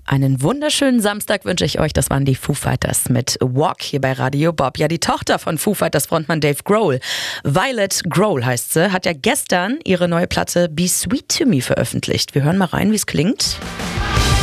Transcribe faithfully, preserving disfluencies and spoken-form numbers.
Einen wunderschönen Samstag wünsche ich euch. Das waren die Foo Fighters mit Walk hier bei Radio Bob. Ja, die Tochter von Foo Fighters Frontmann Dave Grohl, Violet Grohl heißt sie, hat ja gestern ihre neue Platte Be Sweet to Me veröffentlicht. Wir hören mal rein, wie es klingt.